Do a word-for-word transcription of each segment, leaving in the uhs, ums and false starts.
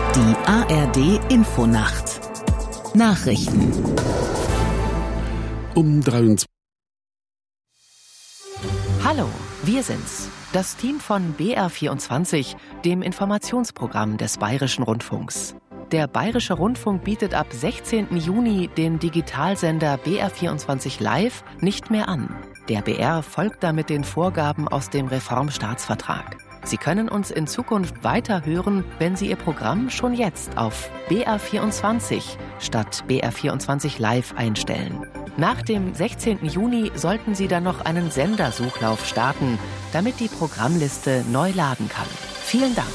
Die A R D-Infonacht. Nachrichten. Um dreiundzwanzig. Hallo, wir sind's. Das Team von B R vierundzwanzig, dem Informationsprogramm des Bayerischen Rundfunks. Der Bayerische Rundfunk bietet ab sechzehnten Juni den Digitalsender B R vierundzwanzig Live nicht mehr an. Der B R folgt damit den Vorgaben aus dem Reformstaatsvertrag. Sie können uns in Zukunft weiter hören, wenn Sie Ihr Programm schon jetzt auf B R vierundzwanzig statt B R vierundzwanzig Live einstellen. Nach dem sechzehnten Juni sollten Sie dann noch einen Sendersuchlauf starten, damit die Programmliste neu laden kann. Vielen Dank.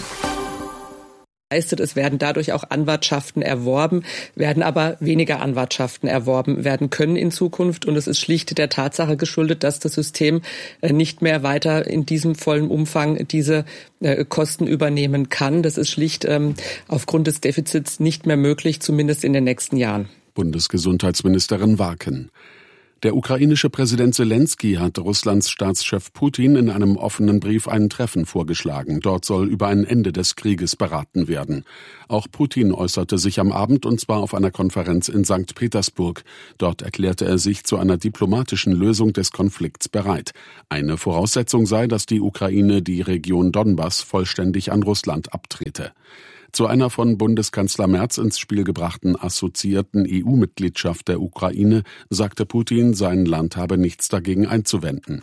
Es werden dadurch auch Anwartschaften erworben, werden aber weniger Anwartschaften erworben werden können in Zukunft. Und es ist schlicht der Tatsache geschuldet, dass das System nicht mehr weiter in diesem vollen Umfang diese Kosten übernehmen kann. Das ist schlicht aufgrund des Defizits nicht mehr möglich, zumindest in den nächsten Jahren. Bundesgesundheitsministerin Warken. Der ukrainische Präsident Selenskyj hat Russlands Staatschef Putin in einem offenen Brief ein Treffen vorgeschlagen. Dort soll über ein Ende des Krieges beraten werden. Auch Putin äußerte sich am Abend, und zwar auf einer Konferenz in Sankt Petersburg. Dort erklärte er sich zu einer diplomatischen Lösung des Konflikts bereit. Eine Voraussetzung sei, dass die Ukraine die Region Donbass vollständig an Russland abtrete. Zu einer von Bundeskanzler Merz ins Spiel gebrachten assoziierten E U-Mitgliedschaft der Ukraine sagte Putin, sein Land habe nichts dagegen einzuwenden.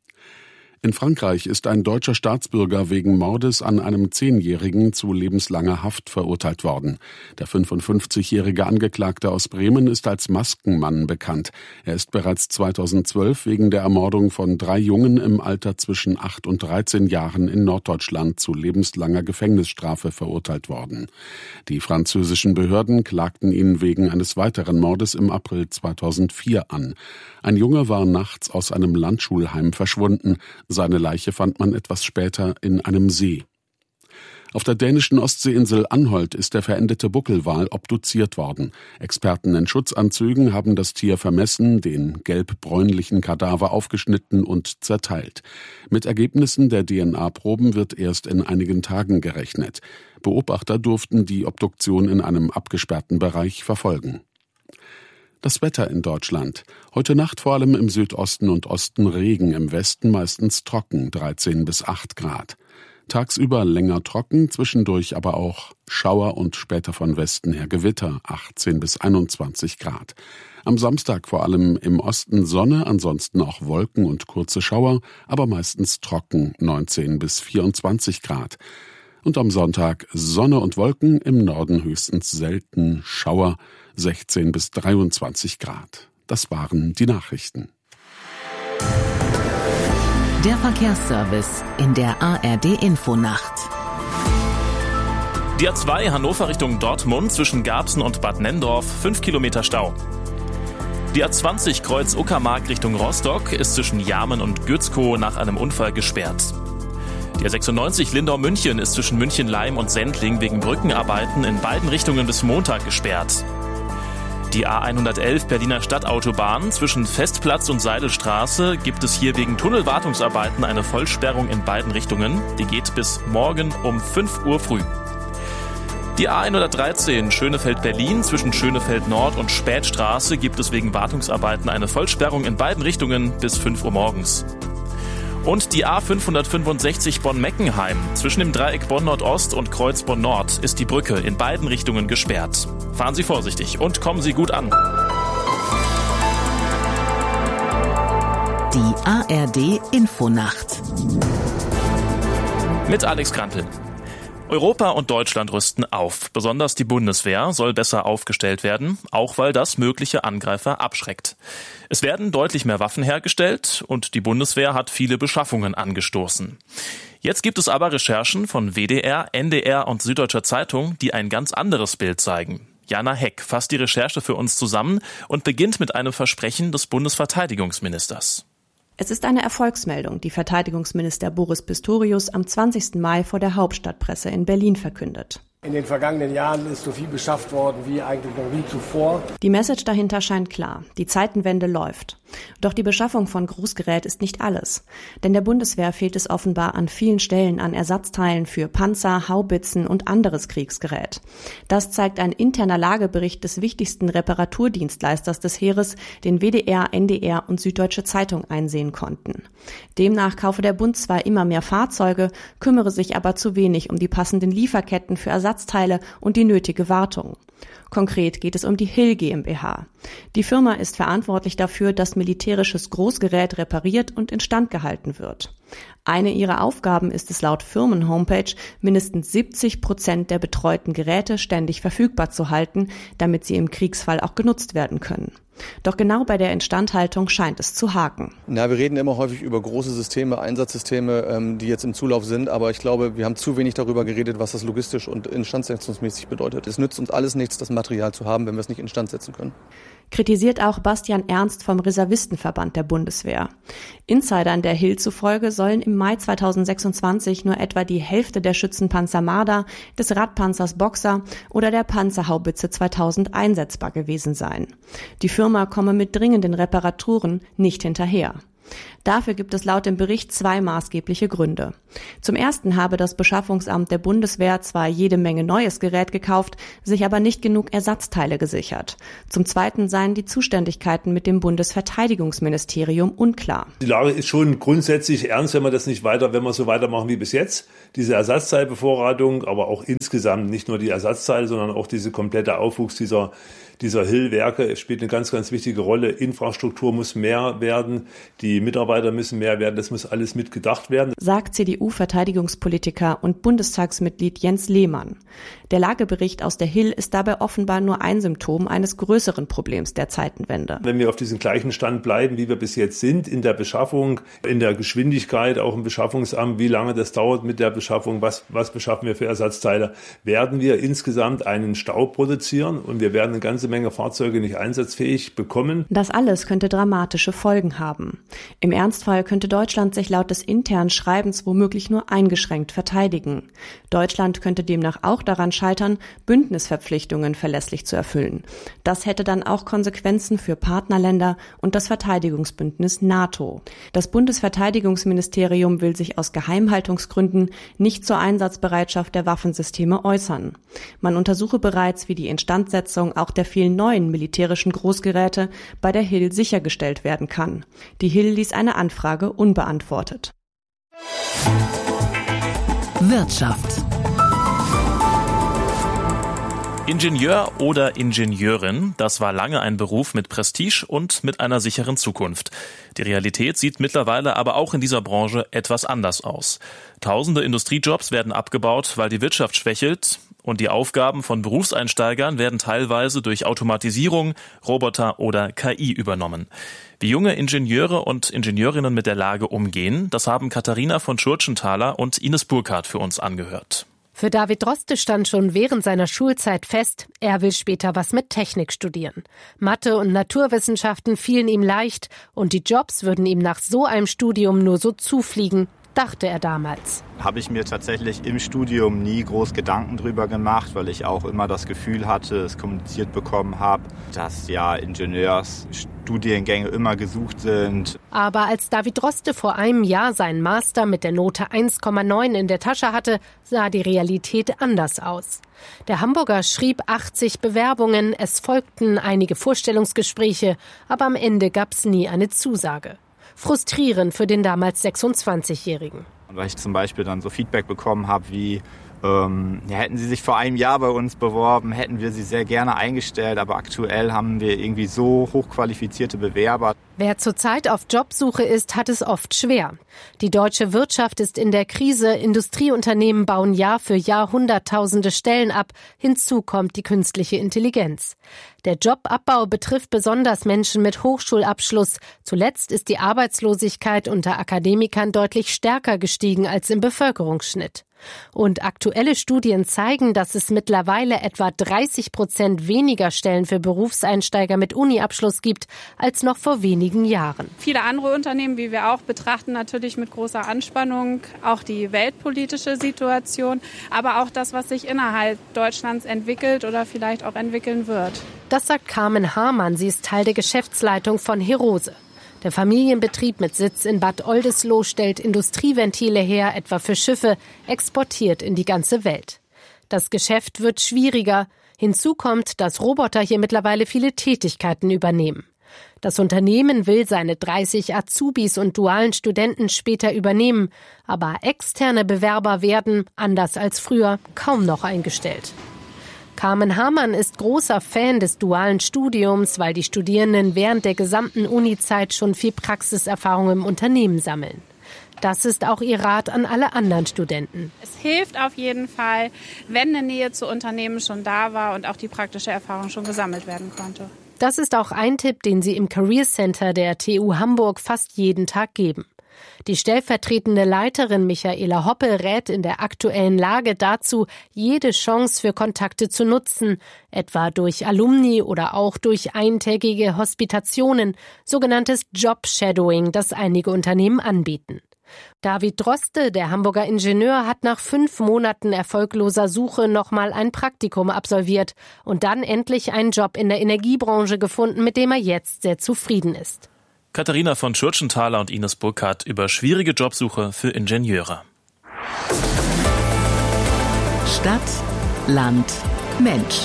In Frankreich ist ein deutscher Staatsbürger wegen Mordes an einem Zehnjährigen zu lebenslanger Haft verurteilt worden. Der fünfundfünfzigjährige Angeklagte aus Bremen ist als Maskenmann bekannt. Er ist bereits zweitausendzwölf wegen der Ermordung von drei Jungen im Alter zwischen acht und dreizehn Jahren in Norddeutschland zu lebenslanger Gefängnisstrafe verurteilt worden. Die französischen Behörden klagten ihn wegen eines weiteren Mordes im April zweitausendvier an. Ein Junge war nachts aus einem Landschulheim verschwunden. Seine Leiche fand man etwas später in einem See. Auf der dänischen Ostseeinsel Anholt ist der verendete Buckelwal obduziert worden. Experten in Schutzanzügen haben das Tier vermessen, den gelb-bräunlichen Kadaver aufgeschnitten und zerteilt. Mit Ergebnissen der D N A-Proben wird erst in einigen Tagen gerechnet. Beobachter durften die Obduktion in einem abgesperrten Bereich verfolgen. Das Wetter in Deutschland. Heute Nacht vor allem im Südosten und Osten Regen, im Westen meistens trocken, dreizehn bis acht Grad. Tagsüber länger trocken, zwischendurch aber auch Schauer und später von Westen her Gewitter, achtzehn bis einundzwanzig Grad. Am Samstag vor allem im Osten Sonne, ansonsten auch Wolken und kurze Schauer, aber meistens trocken, neunzehn bis vierundzwanzig Grad. Und am Sonntag Sonne und Wolken, im Norden höchstens selten Schauer, sechzehn bis dreiundzwanzig Grad. Das waren die Nachrichten. Der Verkehrsservice in der A R D-Infonacht. Die A zwei Hannover Richtung Dortmund zwischen Garbsen und Bad Nenndorf, fünf Kilometer Stau. Die A zwanzig Kreuz Uckermark Richtung Rostock ist zwischen Jarmen und Gützkow nach einem Unfall gesperrt. Die A sechsundneunzig Lindau-München ist zwischen München-Leim und Sendling wegen Brückenarbeiten in beiden Richtungen bis Montag gesperrt. Die A hundertelf Berliner Stadtautobahn zwischen Festplatz und Seidelstraße gibt es hier wegen Tunnelwartungsarbeiten eine Vollsperrung in beiden Richtungen. Die geht bis morgen um fünf Uhr früh. Die A hundertdreizehn Schönefeld-Berlin zwischen Schönefeld Nord und Spätstraße gibt es wegen Wartungsarbeiten eine Vollsperrung in beiden Richtungen bis fünf Uhr morgens. Und die A fünfhundertfünfundsechzig Bonn-Meckenheim zwischen dem Dreieck Bonn-Nordost und Kreuz Bonn-Nord ist die Brücke in beiden Richtungen gesperrt. Fahren Sie vorsichtig und kommen Sie gut an. Die A R D-Infonacht. Mit Alex Krantl. Europa und Deutschland rüsten auf. Besonders die Bundeswehr soll besser aufgestellt werden, auch weil das mögliche Angreifer abschreckt. Es werden deutlich mehr Waffen hergestellt und die Bundeswehr hat viele Beschaffungen angestoßen. Jetzt gibt es aber Recherchen von W D R, N D R und Süddeutscher Zeitung, die ein ganz anderes Bild zeigen. Jana Heck fasst die Recherche für uns zusammen und beginnt mit einem Versprechen des Bundesverteidigungsministers. Es ist eine Erfolgsmeldung, die Verteidigungsminister Boris Pistorius am zwanzigsten Mai vor der Hauptstadtpresse in Berlin verkündet. In den vergangenen Jahren ist so viel beschafft worden wie eigentlich noch nie zuvor. Die Message dahinter scheint klar. Die Zeitenwende läuft. Doch die Beschaffung von Großgerät ist nicht alles. Denn der Bundeswehr fehlt es offenbar an vielen Stellen an Ersatzteilen für Panzer, Haubitzen und anderes Kriegsgerät. Das zeigt ein interner Lagebericht des wichtigsten Reparaturdienstleisters des Heeres, den W D R, N D R und Süddeutsche Zeitung einsehen konnten. Demnach kaufe der Bund zwar immer mehr Fahrzeuge, kümmere sich aber zu wenig um die passenden Lieferketten für Ersatzteile und die nötige Wartung. Konkret geht es um die Hill GmbH. Die Firma ist verantwortlich dafür, dass militärisches Großgerät repariert und instand gehalten wird. Eine ihrer Aufgaben ist es laut Firmen-Homepage, mindestens siebzig Prozent der betreuten Geräte ständig verfügbar zu halten, damit sie im Kriegsfall auch genutzt werden können. Doch genau bei der Instandhaltung scheint es zu haken. Na, wir reden immer häufig über große Systeme, Einsatzsysteme, ähm, die jetzt im Zulauf sind. Aber ich glaube, wir haben zu wenig darüber geredet, was das logistisch und instandsetzungsmäßig bedeutet. Es nützt uns alles nichts, das Material zu haben, wenn wir es nicht instand setzen können. Kritisiert auch Bastian Ernst vom Reservistenverband der Bundeswehr. Insidern der Hill zufolge sollen im Mai zweitausendsechsundzwanzig nur etwa die Hälfte der Schützenpanzer Marder, des Radpanzers Boxer oder der Panzerhaubitze zweitausend einsetzbar gewesen sein. Die Firma komme mit dringenden Reparaturen nicht hinterher. Dafür gibt es laut dem Bericht zwei maßgebliche Gründe. Zum ersten habe das Beschaffungsamt der Bundeswehr zwar jede Menge neues Gerät gekauft, sich aber nicht genug Ersatzteile gesichert. Zum zweiten seien die Zuständigkeiten mit dem Bundesverteidigungsministerium unklar. Die Lage ist schon grundsätzlich ernst, wenn wir das nicht weiter, wenn wir so weitermachen wie bis jetzt. Diese Ersatzteilbevorratung, aber auch insgesamt nicht nur die Ersatzteile, sondern auch diese komplette Aufwuchs dieser dieser Hill-Werke spielt eine ganz, ganz wichtige Rolle. Infrastruktur muss mehr werden, die Mitarbeiter müssen mehr werden, das muss alles mitgedacht werden. Sagt C D U-Verteidigungspolitiker und Bundestagsmitglied Jens Lehmann. Der Lagebericht aus der Hill ist dabei offenbar nur ein Symptom eines größeren Problems der Zeitenwende. Wenn wir auf diesem gleichen Stand bleiben, wie wir bis jetzt sind, in der Beschaffung, in der Geschwindigkeit, auch im Beschaffungsamt, wie lange das dauert mit der Beschaffung, was, was beschaffen wir für Ersatzteile, werden wir insgesamt einen Stau produzieren und wir werden eine ganze Menge Fahrzeuge nicht einsatzfähig bekommen. Das alles könnte dramatische Folgen haben. Im Ernstfall könnte Deutschland sich laut des internen Schreibens womöglich nur eingeschränkt verteidigen. Deutschland könnte demnach auch daran scheitern, Bündnisverpflichtungen verlässlich zu erfüllen. Das hätte dann auch Konsequenzen für Partnerländer und das Verteidigungsbündnis NATO. Das Bundesverteidigungsministerium will sich aus Geheimhaltungsgründen nicht zur Einsatzbereitschaft der Waffensysteme äußern. Man untersuche bereits, wie die Instandsetzung auch der vielen neuen militärischen Großgeräte bei der Hill sichergestellt werden kann. Die Hill ließ eine Anfrage unbeantwortet. Wirtschaft. Ingenieur oder Ingenieurin, das war lange ein Beruf mit Prestige und mit einer sicheren Zukunft. Die Realität sieht mittlerweile aber auch in dieser Branche etwas anders aus. Tausende Industriejobs werden abgebaut, weil die Wirtschaft schwächelt. Und die Aufgaben von Berufseinsteigern werden teilweise durch Automatisierung, Roboter oder K I übernommen. Wie junge Ingenieure und Ingenieurinnen mit der Lage umgehen, das haben Katharina von Schurtschenthaler und Ines Burkhardt für uns angehört. Für David Droste stand schon während seiner Schulzeit fest, er will später was mit Technik studieren. Mathe und Naturwissenschaften fielen ihm leicht und die Jobs würden ihm nach so einem Studium nur so zufliegen, dachte er damals. Habe ich mir tatsächlich im Studium nie groß Gedanken drüber gemacht, weil ich auch immer das Gefühl hatte, es kommuniziert bekommen habe, dass ja Ingenieursstudiengänge immer gesucht sind. Aber als David Droste vor einem Jahr seinen Master mit der Note eins Komma neun in der Tasche hatte, sah die Realität anders aus. Der Hamburger schrieb achtzig Bewerbungen, es folgten einige Vorstellungsgespräche, aber am Ende gab es nie eine Zusage. Frustrierend für den damals sechsundzwanzigjährigen. Weil ich zum Beispiel dann so Feedback bekommen habe wie, ähm, ja, hätten Sie sich vor einem Jahr bei uns beworben, hätten wir Sie sehr gerne eingestellt, aber aktuell haben wir irgendwie so hochqualifizierte Bewerber. Wer zurzeit auf Jobsuche ist, hat es oft schwer. Die deutsche Wirtschaft ist in der Krise, Industrieunternehmen bauen Jahr für Jahr hunderttausende Stellen ab, hinzu kommt die künstliche Intelligenz. Der Jobabbau betrifft besonders Menschen mit Hochschulabschluss. Zuletzt ist die Arbeitslosigkeit unter Akademikern deutlich stärker gestiegen als im Bevölkerungsschnitt. Und aktuelle Studien zeigen, dass es mittlerweile etwa dreißig Prozent weniger Stellen für Berufseinsteiger mit Uni-Abschluss gibt als noch vor wenigen Jahren. Viele andere Unternehmen, wie wir auch, betrachten natürlich mit großer Anspannung auch die weltpolitische Situation, aber auch das, was sich innerhalb Deutschlands entwickelt oder vielleicht auch entwickeln wird. Das sagt Carmen Hamann. Sie ist Teil der Geschäftsleitung von Herose. Der Familienbetrieb mit Sitz in Bad Oldesloe stellt Industrieventile her, etwa für Schiffe, exportiert in die ganze Welt. Das Geschäft wird schwieriger. Hinzu kommt, dass Roboter hier mittlerweile viele Tätigkeiten übernehmen. Das Unternehmen will seine dreißig Azubis und dualen Studenten später übernehmen, aber externe Bewerber werden, anders als früher, kaum noch eingestellt. Carmen Hamann ist großer Fan des dualen Studiums, weil die Studierenden während der gesamten Uni-Zeit schon viel Praxiserfahrung im Unternehmen sammeln. Das ist auch ihr Rat an alle anderen Studenten. Es hilft auf jeden Fall, wenn eine Nähe zu Unternehmen schon da war und auch die praktische Erfahrung schon gesammelt werden konnte. Das ist auch ein Tipp, den sie im Career Center der T U Hamburg fast jeden Tag geben. Die stellvertretende Leiterin Michaela Hoppe rät in der aktuellen Lage dazu, jede Chance für Kontakte zu nutzen, etwa durch Alumni oder auch durch eintägige Hospitationen, sogenanntes Job-Shadowing, das einige Unternehmen anbieten. David Droste, der Hamburger Ingenieur, hat nach fünf Monaten erfolgloser Suche nochmal ein Praktikum absolviert und dann endlich einen Job in der Energiebranche gefunden, mit dem er jetzt sehr zufrieden ist. Katharina von Schürchenthaler und Ines Burkhardt über schwierige Jobsuche für Ingenieure. Stadt, Land, Mensch.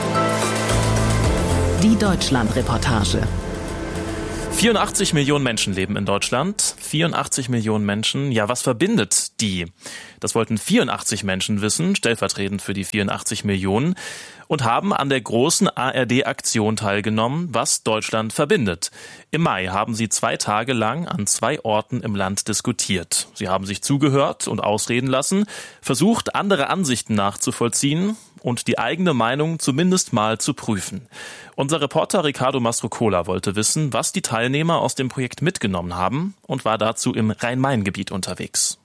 Die Deutschland-Reportage. vierundachtzig Millionen Menschen leben in Deutschland. vierundachtzig Millionen Menschen. Ja, was verbindet die? Das wollten vierundachtzig Menschen wissen, stellvertretend für die vierundachtzig Millionen, und haben an der großen A R D-Aktion teilgenommen, was Deutschland verbindet. Im Mai haben sie zwei Tage lang an zwei Orten im Land diskutiert. Sie haben sich zugehört und ausreden lassen, versucht, andere Ansichten nachzuvollziehen und die eigene Meinung zumindest mal zu prüfen. Unser Reporter Ricardo Mastrocola wollte wissen, was die Teilnehmer aus dem Projekt mitgenommen haben und war dazu im Rhein-Main-Gebiet unterwegs.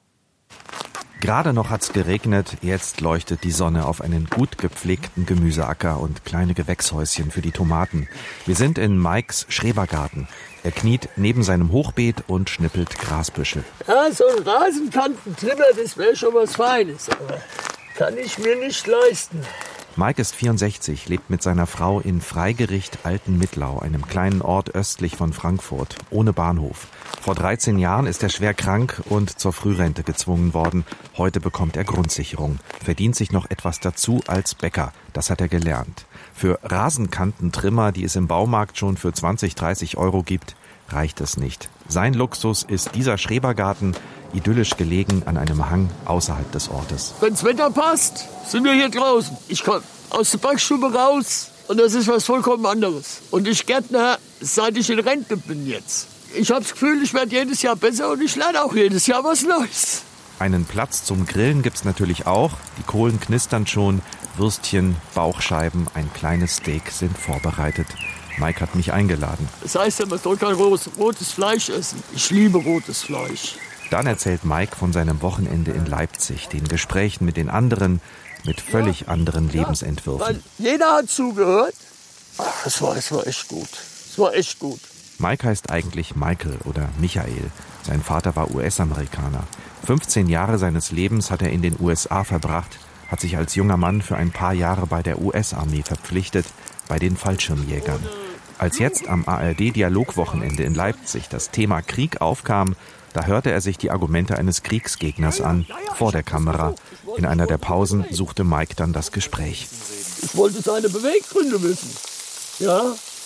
Gerade noch hat's geregnet, jetzt leuchtet die Sonne auf einen gut gepflegten Gemüseacker und kleine Gewächshäuschen für die Tomaten. Wir sind in Mikes Schrebergarten. Er kniet neben seinem Hochbeet und schnippelt Grasbüschel. Ja, so ein Rasenkantentrimmer, das wäre schon was Feines, aber kann ich mir nicht leisten. Mike ist vierundsechzig, lebt mit seiner Frau in Freigericht Altenmittlau, einem kleinen Ort östlich von Frankfurt, ohne Bahnhof. Vor dreizehn Jahren ist er schwer krank und zur Frührente gezwungen worden. Heute bekommt er Grundsicherung, verdient sich noch etwas dazu als Bäcker. Das hat er gelernt. Für Rasenkantentrimmer, die es im Baumarkt schon für zwanzig, dreißig Euro gibt, reicht es nicht. Sein Luxus ist dieser Schrebergarten, idyllisch gelegen an einem Hang außerhalb des Ortes. Wenn's Wetter passt, sind wir hier draußen. Ich komme aus der Backstube raus und das ist was vollkommen anderes. Und ich Gärtner, seit ich in Rente bin jetzt. Ich habe das Gefühl, ich werde jedes Jahr besser und ich lerne auch jedes Jahr was Neues. Einen Platz zum Grillen gibt's natürlich auch. Die Kohlen knistern schon, Würstchen, Bauchscheiben, ein kleines Steak sind vorbereitet. Mike hat mich eingeladen. Das heißt ja, man soll kein rotes Fleisch essen. Ich liebe rotes Fleisch. Dann erzählt Mike von seinem Wochenende in Leipzig, den Gesprächen mit den anderen, mit völlig ja, anderen Lebensentwürfen. Weil jeder hat zugehört. Ach, das war, das war echt gut. Das war echt gut. Mike heißt eigentlich Michael oder Michael. Sein Vater war U S-Amerikaner. fünfzehn Jahre seines Lebens hat er in den U S A verbracht, hat sich als junger Mann für ein paar Jahre bei der U S-Armee verpflichtet, bei den Fallschirmjägern. Als jetzt am A R D-Dialogwochenende in Leipzig das Thema Krieg aufkam, da hörte er sich die Argumente eines Kriegsgegners an, vor der Kamera. In einer der Pausen suchte Mike dann das Gespräch. Ich wollte seine Beweggründe wissen. Ja,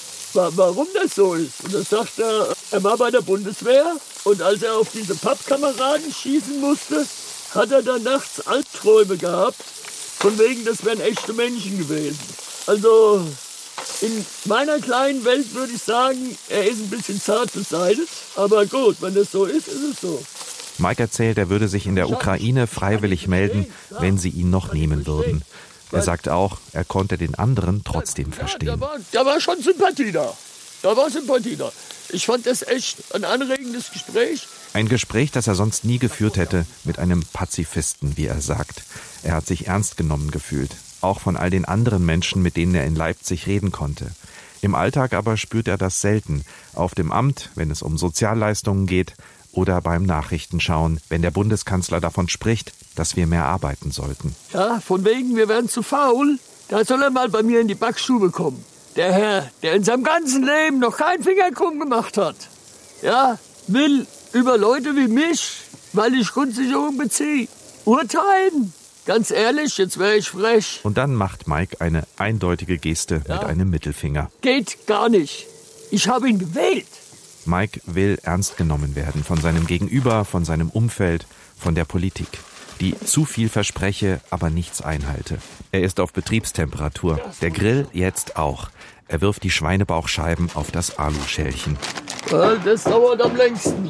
warum das so ist. Und dann sagt er, er war bei der Bundeswehr und als er auf diese Pappkameraden schießen musste, hat er dann nachts Albträume gehabt, von wegen, das wären echte Menschen gewesen. Also in meiner kleinen Welt würde ich sagen, er ist ein bisschen zart beseitigt. Aber gut, wenn das so ist, ist es so. Mike erzählt, er würde sich in der Ukraine freiwillig melden, wenn sie ihn noch nehmen würden. Er sagt auch, er konnte den anderen trotzdem verstehen. Ja, da, war, da war schon Sympathie da. Da war Sympathie da. Ich fand das echt ein anregendes Gespräch. Ein Gespräch, das er sonst nie geführt hätte mit einem Pazifisten, wie er sagt. Er hat sich ernst genommen gefühlt, auch von all den anderen Menschen, mit denen er in Leipzig reden konnte. Im Alltag aber spürt er das selten, auf dem Amt, wenn es um Sozialleistungen geht, oder beim Nachrichtenschauen, wenn der Bundeskanzler davon spricht, dass wir mehr arbeiten sollten. Ja, von wegen, wir werden zu faul. Da soll er mal bei mir in die Backstube kommen. Der Herr, der in seinem ganzen Leben noch keinen Finger krumm gemacht hat, ja, will über Leute wie mich, weil ich Grundsicherung beziehe, urteilen. Ganz ehrlich, jetzt wäre ich frech. Und dann macht Mike eine eindeutige Geste ja. mit einem Mittelfinger. Geht gar nicht. Ich habe ihn gewählt. Mike will ernst genommen werden von seinem Gegenüber, von seinem Umfeld, von der Politik, die zu viel verspreche, aber nichts einhalte. Er ist auf Betriebstemperatur. Der Grill jetzt auch. Er wirft die Schweinebauchscheiben auf das Aluschälchen. Das dauert am längsten.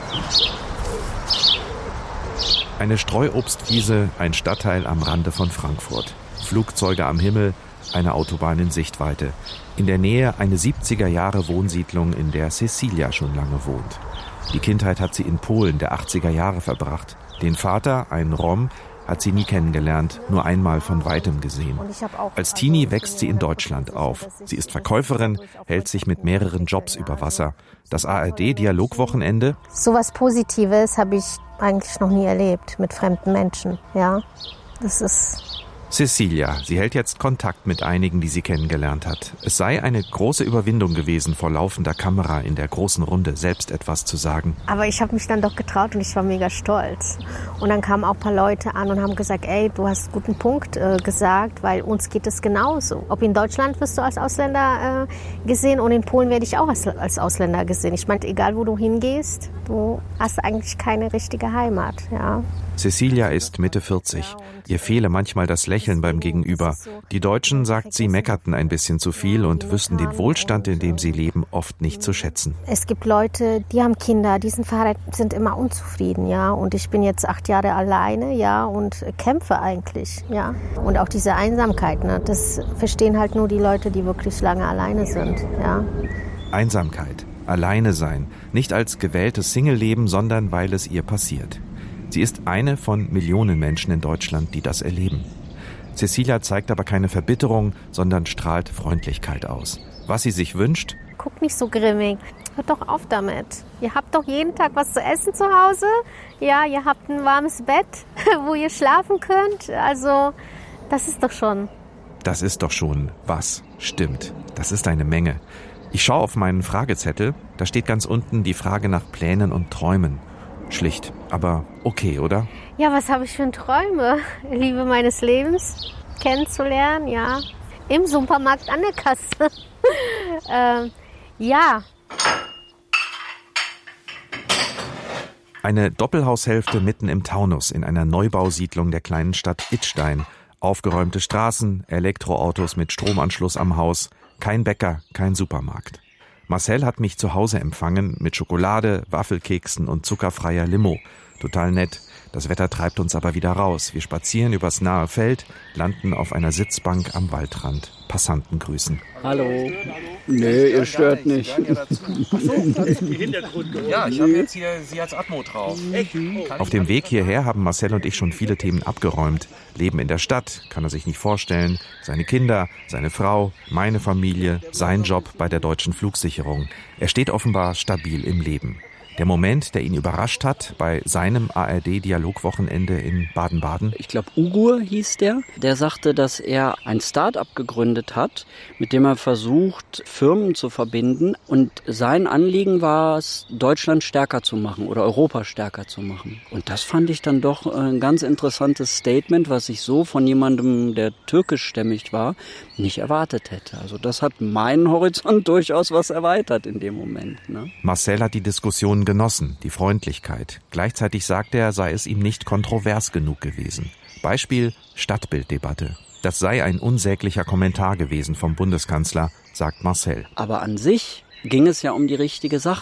Eine Streuobstwiese, ein Stadtteil am Rande von Frankfurt. Flugzeuge am Himmel, eine Autobahn in Sichtweite. In der Nähe eine siebziger-Jahre-Wohnsiedlung, in der Cecilia schon lange wohnt. Die Kindheit hat sie in Polen der achtziger Jahre verbracht. Den Vater, ein Rom, hat sie nie kennengelernt, nur einmal von Weitem gesehen. Als Teenie wächst sie in Deutschland auf. Sie ist Verkäuferin, hält sich mit mehreren Jobs über Wasser. Das A R D-Dialogwochenende. So was Positives habe ich eigentlich noch nie erlebt mit fremden Menschen. Ja, das ist... Cecilia, sie hält jetzt Kontakt mit einigen, die sie kennengelernt hat. Es sei eine große Überwindung gewesen, vor laufender Kamera in der großen Runde selbst etwas zu sagen. Aber ich habe mich dann doch getraut und ich war mega stolz. Und dann kamen auch ein paar Leute an und haben gesagt, ey, du hast einen guten Punkt äh, gesagt, weil uns geht es genauso. Ob in Deutschland wirst du als Ausländer äh, gesehen und in Polen werde ich auch als, als Ausländer gesehen. Ich meine, egal wo du hingehst, du hast eigentlich keine richtige Heimat. Ja. Cecilia ist Mitte vierzig. Ihr fehle manchmal das Lächeln beim Gegenüber. Die Deutschen, sagt sie, meckerten ein bisschen zu viel und wüssten den Wohlstand, in dem sie leben, oft nicht zu schätzen. Es gibt Leute, die haben Kinder, die sind verheiratet, sind immer unzufrieden, ja. Und ich bin jetzt acht Jahre alleine, ja, und kämpfe eigentlich, ja. Und auch diese Einsamkeit, ne, das verstehen halt nur die Leute, die wirklich lange alleine sind, ja. Einsamkeit, alleine sein, nicht als gewähltes Single-Leben, sondern weil es ihr passiert. Sie ist eine von Millionen Menschen in Deutschland, die das erleben. Cecilia zeigt aber keine Verbitterung, sondern strahlt Freundlichkeit aus. Was sie sich wünscht? Guck nicht so grimmig. Hört doch auf damit. Ihr habt doch jeden Tag was zu essen zu Hause. Ja, ihr habt ein warmes Bett, wo ihr schlafen könnt. Also, das ist doch schon. Das ist doch schon was. Stimmt. Das ist eine Menge. Ich schaue auf meinen Fragezettel. Da steht ganz unten die Frage nach Plänen und Träumen. Schlicht, aber okay, oder? Ja, was habe ich für Träume? Liebe meines Lebens kennenzulernen, ja. Im Supermarkt an der Kasse. ähm, ja. Eine Doppelhaushälfte mitten im Taunus in einer Neubausiedlung der kleinen Stadt Idstein. Aufgeräumte Straßen, Elektroautos mit Stromanschluss am Haus, kein Bäcker, kein Supermarkt. Marcel hat mich zu Hause empfangen mit Schokolade, Waffelkeksen und zuckerfreier Limo. Total nett. Das Wetter treibt uns aber wieder raus. Wir spazieren übers nahe Feld, landen auf einer Sitzbank am Waldrand. Passanten grüßen. Hallo. Nee, ihr stört nicht. Ja, ich habe jetzt hier Sie als Atmo drauf. Auf dem Weg hierher haben Marcel und ich schon viele Themen abgeräumt. Leben in der Stadt, kann er sich nicht vorstellen. Seine Kinder, seine Frau, meine Familie, sein Job bei der Deutschen Flugsicherung. Er steht offenbar stabil im Leben. Der Moment, der ihn überrascht hat bei seinem A R D-Dialogwochenende in Baden-Baden. Ich glaube, Ugur hieß der. Der sagte, dass er ein Start-up gegründet hat, mit dem er versucht, Firmen zu verbinden. Und sein Anliegen war es, Deutschland stärker zu machen oder Europa stärker zu machen. Und das fand ich dann doch ein ganz interessantes Statement, was ich so von jemandem, der türkischstämmig war, nicht erwartet hätte. Also das hat meinen Horizont durchaus was erweitert in dem Moment. Ne? Marcel hat die Diskussion genossen, die Freundlichkeit. Gleichzeitig sagt er, sei es ihm nicht kontrovers genug gewesen. Beispiel Stadtbilddebatte. Das sei ein unsäglicher Kommentar gewesen vom Bundeskanzler, sagt Marcel. Aber an sich ging es ja um die richtige Sache.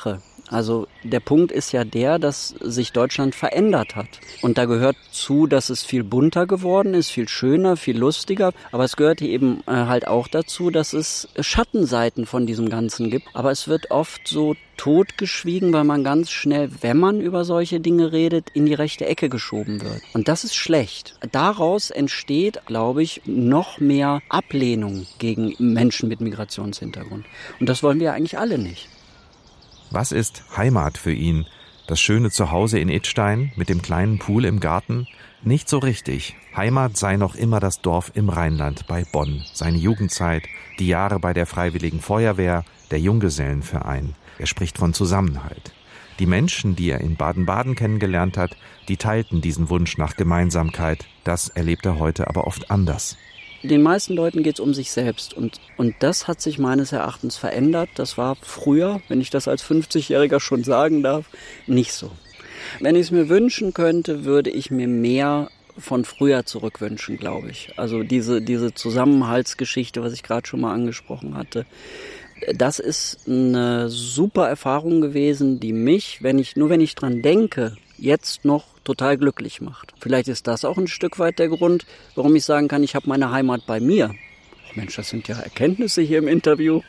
Also der Punkt ist ja der, dass sich Deutschland verändert hat. Und da gehört zu, dass es viel bunter geworden ist, viel schöner, viel lustiger. Aber es gehört eben halt auch dazu, dass es Schattenseiten von diesem Ganzen gibt. Aber es wird oft so totgeschwiegen, weil man ganz schnell, wenn man über solche Dinge redet, in die rechte Ecke geschoben wird. Und das ist schlecht. Daraus entsteht, glaube ich, noch mehr Ablehnung gegen Menschen mit Migrationshintergrund. Und das wollen wir eigentlich alle nicht. Was ist Heimat für ihn? Das schöne Zuhause in Idstein mit dem kleinen Pool im Garten? Nicht so richtig. Heimat sei noch immer das Dorf im Rheinland bei Bonn. Seine Jugendzeit, die Jahre bei der Freiwilligen Feuerwehr, der Junggesellenverein. Er spricht von Zusammenhalt. Die Menschen, die er in Baden-Baden kennengelernt hat, die teilten diesen Wunsch nach Gemeinsamkeit. Das erlebt er heute aber oft anders. Den meisten Leuten geht es um sich selbst und, und das hat sich meines Erachtens verändert. Das war früher, wenn ich das als fünfzigjähriger schon sagen darf, nicht so. Wenn ich es mir wünschen könnte, würde ich mir mehr von früher zurückwünschen, glaube ich. Also diese, diese Zusammenhaltsgeschichte, was ich gerade schon mal angesprochen hatte. Das ist eine super Erfahrung gewesen, die mich, wenn ich, nur wenn ich dran denke, jetzt noch total glücklich macht. Vielleicht ist das auch ein Stück weit der Grund, warum ich sagen kann, ich habe meine Heimat bei mir. Oh Mensch, das sind ja Erkenntnisse hier im Interview.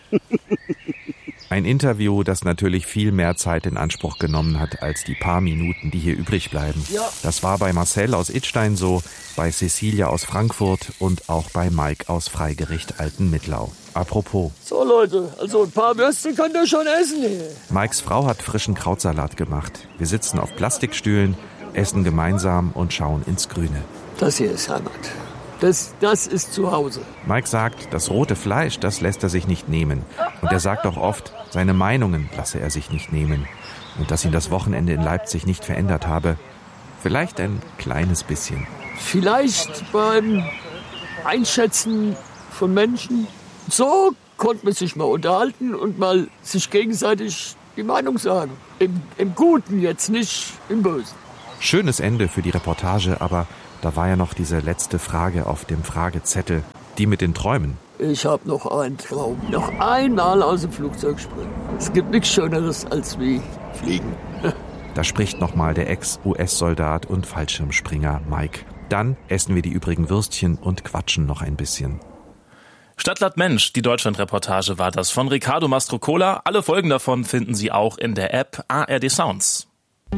Ein Interview, das natürlich viel mehr Zeit in Anspruch genommen hat als die paar Minuten, die hier übrig bleiben. Ja. Das war bei Marcel aus Idstein so, bei Cecilia aus Frankfurt und auch bei Mike aus Freigericht Altenmittlau. Apropos. So Leute, also ein paar Würstchen könnt ihr schon essen hier. Mikes Frau hat frischen Krautsalat gemacht. Wir sitzen auf Plastikstühlen, essen gemeinsam und schauen ins Grüne. Das hier ist Heimat. Das, das ist zu Hause. Mike sagt, das rote Fleisch, das lässt er sich nicht nehmen. Und er sagt auch oft, seine Meinungen lasse er sich nicht nehmen. Und dass ihn das Wochenende in Leipzig nicht verändert habe. Vielleicht ein kleines bisschen. Vielleicht beim Einschätzen von Menschen. So konnte man sich mal unterhalten und mal sich gegenseitig die Meinung sagen. Im, im Guten jetzt, nicht im Bösen. Schönes Ende für die Reportage, aber da war ja noch diese letzte Frage auf dem Fragezettel, die mit den Träumen. Ich habe noch einen Traum. Noch einmal aus dem Flugzeug springen. Es gibt nichts Schöneres als wie fliegen. Da spricht nochmal der Ex-U S-Soldat und Fallschirmspringer Mike. Dann essen wir die übrigen Würstchen und quatschen noch ein bisschen. Stadtland Mensch, die Deutschland-Reportage war das von Riccardo Mastrocola. Alle Folgen davon finden Sie auch in der App A R D Sounds.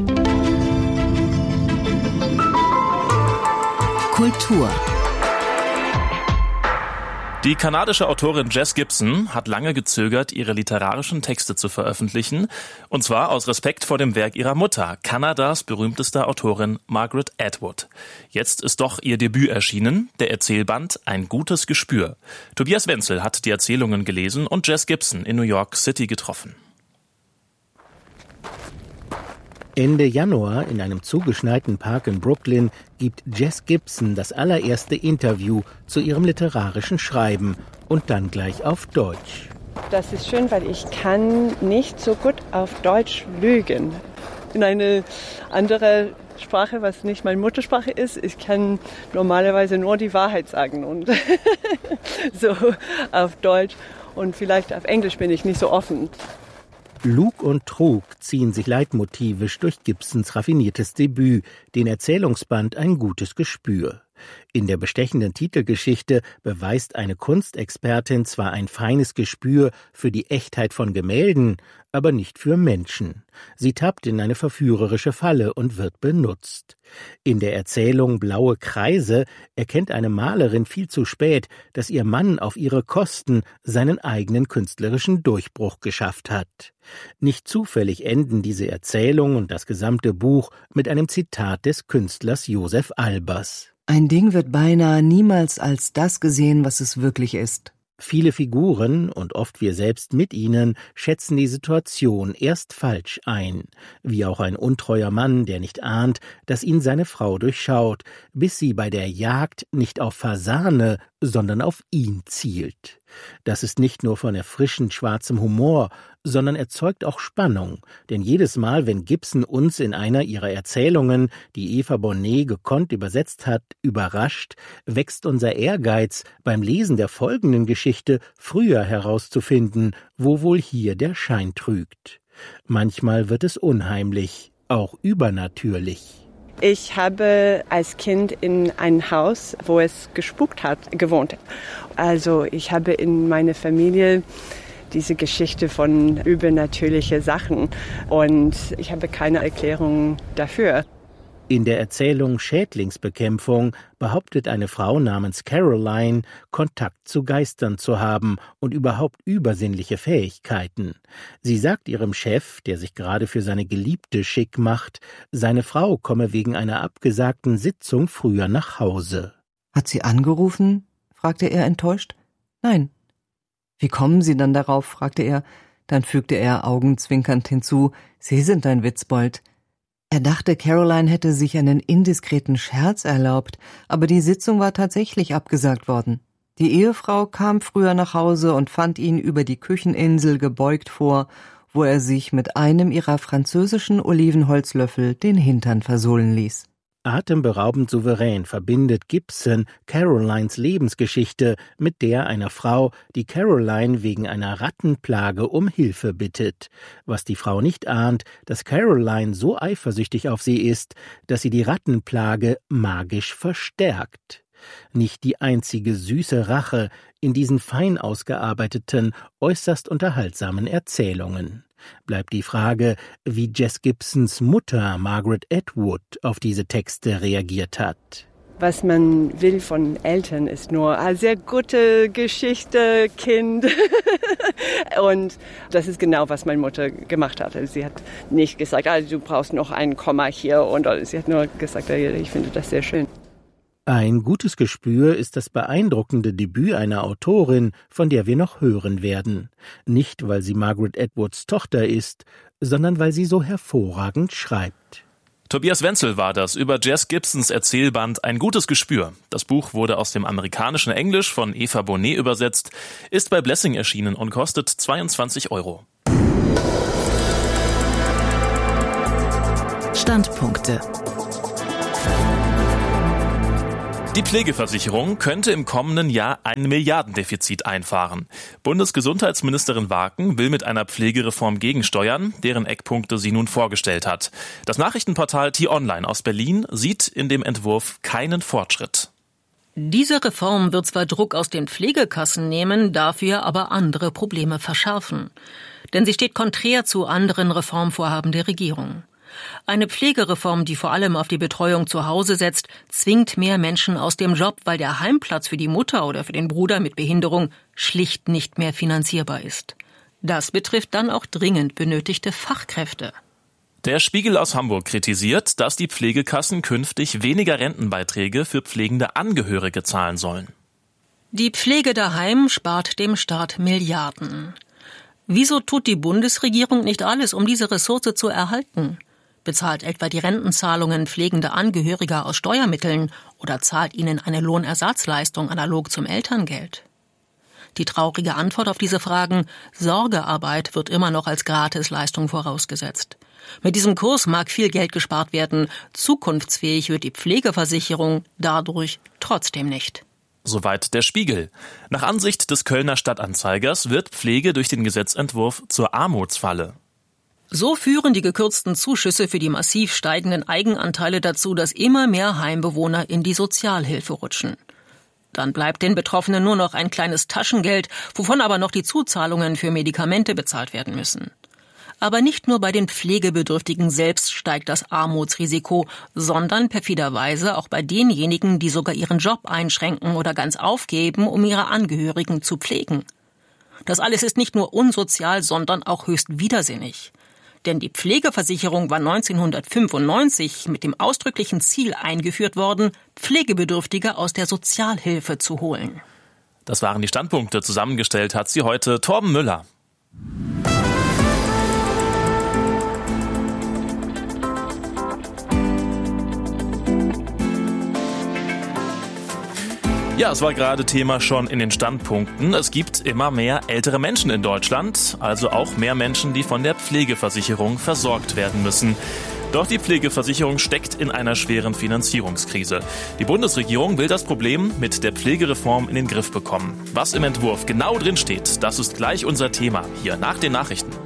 Kultur. Die kanadische Autorin Jess Gibson hat lange gezögert, ihre literarischen Texte zu veröffentlichen, und zwar aus Respekt vor dem Werk ihrer Mutter, Kanadas berühmtester Autorin Margaret Atwood. Jetzt ist doch ihr Debüt erschienen, der Erzählband Ein gutes Gespür. Tobias Wenzel hat die Erzählungen gelesen und Jess Gibson in New York City getroffen. Ende Januar in einem zugeschneiten Park in Brooklyn gibt Jess Gibson das allererste Interview zu ihrem literarischen Schreiben und dann gleich auf Deutsch. Das ist schön, weil ich kann nicht so gut auf Deutsch lügen. In eine andere Sprache, was nicht meine Muttersprache ist, ich kann normalerweise nur die Wahrheit sagen und so auf Deutsch und vielleicht auf Englisch bin ich nicht so offen. Lug und Trug ziehen sich leitmotivisch durch Gibsons raffiniertes Debüt, den Erzählungsband Ein gutes Gespür. In der bestechenden Titelgeschichte beweist eine Kunstexpertin zwar ein feines Gespür für die Echtheit von Gemälden, aber nicht für Menschen. Sie tappt in eine verführerische Falle und wird benutzt. In der Erzählung Blaue Kreise erkennt eine Malerin viel zu spät, dass ihr Mann auf ihre Kosten seinen eigenen künstlerischen Durchbruch geschafft hat. Nicht zufällig enden diese Erzählung und das gesamte Buch mit einem Zitat des Künstlers Josef Albers. Ein Ding wird beinahe niemals als das gesehen, was es wirklich ist. Viele Figuren, und oft wir selbst mit ihnen, schätzen die Situation erst falsch ein. Wie auch ein untreuer Mann, der nicht ahnt, dass ihn seine Frau durchschaut, bis sie bei der Jagd nicht auf Fasane, sondern auf ihn zielt. Das ist nicht nur von erfrischend schwarzem Humor, sondern erzeugt auch Spannung. Denn jedes Mal, wenn Gibson uns in einer ihrer Erzählungen, die Eva Bonnet gekonnt übersetzt hat, überrascht, wächst unser Ehrgeiz, beim Lesen der folgenden Geschichte früher herauszufinden, wo wohl hier der Schein trügt. Manchmal wird es unheimlich, auch übernatürlich. Ich habe als Kind in einem Haus, wo es gespukt hat, gewohnt. Also ich habe in meiner Familie diese Geschichte von übernatürlichen Sachen und ich habe keine Erklärung dafür. In der Erzählung Schädlingsbekämpfung behauptet eine Frau namens Caroline, Kontakt zu Geistern zu haben und überhaupt übersinnliche Fähigkeiten. Sie sagt ihrem Chef, der sich gerade für seine Geliebte schick macht, seine Frau komme wegen einer abgesagten Sitzung früher nach Hause. Hat sie angerufen? Fragte er enttäuscht. Nein. Wie kommen Sie dann darauf? Fragte er. Dann fügte er augenzwinkernd hinzu, Sie sind ein Witzbold. Er dachte, Caroline hätte sich einen indiskreten Scherz erlaubt, aber die Sitzung war tatsächlich abgesagt worden. Die Ehefrau kam früher nach Hause und fand ihn über die Kücheninsel gebeugt vor, wo er sich mit einem ihrer französischen Olivenholzlöffel den Hintern versohlen ließ. Atemberaubend souverän verbindet Gibson Carolines Lebensgeschichte mit der einer Frau, die Caroline wegen einer Rattenplage um Hilfe bittet. Was die Frau nicht ahnt, dass Caroline so eifersüchtig auf sie ist, dass sie die Rattenplage magisch verstärkt. Nicht die einzige süße Rache in diesen fein ausgearbeiteten, äußerst unterhaltsamen Erzählungen. Bleibt die Frage, wie Jess Gibsons Mutter Margaret Atwood auf diese Texte reagiert hat. Was man will von Eltern ist nur eine sehr gute Geschichte, Kind. Und das ist genau, was meine Mutter gemacht hat. Sie hat nicht gesagt, ah, du brauchst noch ein Komma hier. Und sie hat nur gesagt, ich finde das sehr schön. Ein gutes Gespür ist das beeindruckende Debüt einer Autorin, von der wir noch hören werden. Nicht, weil sie Margaret Atwoods Tochter ist, sondern weil sie so hervorragend schreibt. Tobias Wenzel war das über Jess Gibsons Erzählband Ein gutes Gespür. Das Buch wurde aus dem amerikanischen Englisch von Eva Bonnet übersetzt, ist bei Blessing erschienen und kostet zweiundzwanzig Euro. Standpunkte. Die Pflegeversicherung könnte im kommenden Jahr ein Milliardendefizit einfahren. Bundesgesundheitsministerin Waken will mit einer Pflegereform gegensteuern, deren Eckpunkte sie nun vorgestellt hat. Das Nachrichtenportal T-Online aus Berlin sieht in dem Entwurf keinen Fortschritt. Diese Reform wird zwar Druck aus den Pflegekassen nehmen, dafür aber andere Probleme verschärfen. Denn sie steht konträr zu anderen Reformvorhaben der Regierung. Eine Pflegereform, die vor allem auf die Betreuung zu Hause setzt, zwingt mehr Menschen aus dem Job, weil der Heimplatz für die Mutter oder für den Bruder mit Behinderung schlicht nicht mehr finanzierbar ist. Das betrifft dann auch dringend benötigte Fachkräfte. Der Spiegel aus Hamburg kritisiert, dass die Pflegekassen künftig weniger Rentenbeiträge für pflegende Angehörige zahlen sollen. Die Pflege daheim spart dem Staat Milliarden. Wieso tut die Bundesregierung nicht alles, um diese Ressource zu erhalten? Bezahlt etwa die Rentenzahlungen pflegender Angehöriger aus Steuermitteln oder zahlt ihnen eine Lohnersatzleistung analog zum Elterngeld? Die traurige Antwort auf diese Fragen: Sorgearbeit wird immer noch als Gratisleistung vorausgesetzt. Mit diesem Kurs mag viel Geld gespart werden, zukunftsfähig wird die Pflegeversicherung dadurch trotzdem nicht. Soweit der Spiegel. Nach Ansicht des Kölner Stadtanzeigers wird Pflege durch den Gesetzentwurf zur Armutsfalle. So führen die gekürzten Zuschüsse für die massiv steigenden Eigenanteile dazu, dass immer mehr Heimbewohner in die Sozialhilfe rutschen. Dann bleibt den Betroffenen nur noch ein kleines Taschengeld, wovon aber noch die Zuzahlungen für Medikamente bezahlt werden müssen. Aber nicht nur bei den Pflegebedürftigen selbst steigt das Armutsrisiko, sondern perfiderweise auch bei denjenigen, die sogar ihren Job einschränken oder ganz aufgeben, um ihre Angehörigen zu pflegen. Das alles ist nicht nur unsozial, sondern auch höchst widersinnig. Denn die Pflegeversicherung war neunzehnhundertfünfundneunzig mit dem ausdrücklichen Ziel eingeführt worden, Pflegebedürftige aus der Sozialhilfe zu holen. Das waren die Standpunkte. Zusammengestellt hat sie heute Torben Müller. Ja, es war gerade Thema schon in den Standpunkten. Es gibt immer mehr ältere Menschen in Deutschland, also auch mehr Menschen, die von der Pflegeversicherung versorgt werden müssen. Doch die Pflegeversicherung steckt in einer schweren Finanzierungskrise. Die Bundesregierung will das Problem mit der Pflegereform in den Griff bekommen. Was im Entwurf genau drin steht, das ist gleich unser Thema hier nach den Nachrichten.